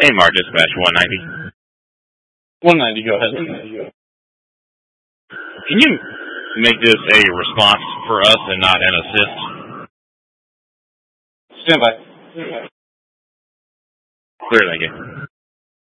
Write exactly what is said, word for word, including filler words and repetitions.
A M R dispatch one ninety. one ninety, go ahead. Can you make this a response for us and not an assist? Stand by. Clear, thank you.